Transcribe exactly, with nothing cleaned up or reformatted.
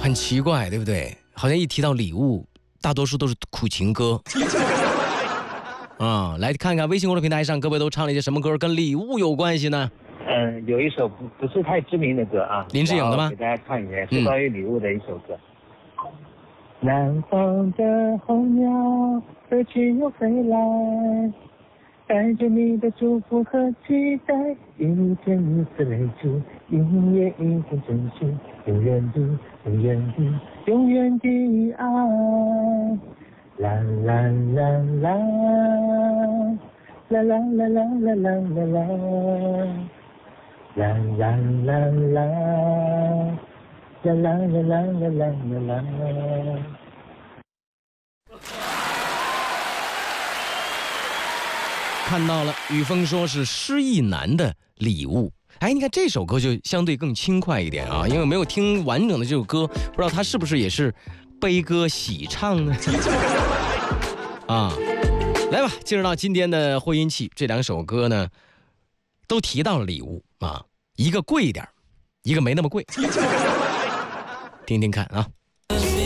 很奇怪，对不对？好像一提到礼物，大多数都是苦情歌。啊，来看看微信公众平台上各位都唱了一些什么歌跟礼物有关系呢？ 嗯，有一首不不是太知名的歌啊， 林志颖的吗？ 给大家唱一下，是关于礼物的一首歌。嗯、南方的候鸟飞去又飞来，带着你的祝福和期待，一天一次泪珠，一夜一天真心，永远的，永远的，永远的爱。啦啦啦啦，啦啦啦啦啦啦啦啦，啦啦啦啦，啦啦啦啦啦啦啦。 看到了，雨峰说是失意男的礼物。哎，你看这首歌就相对更轻快一点啊，因为没有听完整的这首歌，不知道他是不是也是悲歌喜唱呢？啊，来吧，进入到今天的会阴气，这两首歌呢，都提到了礼物啊，一个贵一点，一个没那么贵，听听看啊。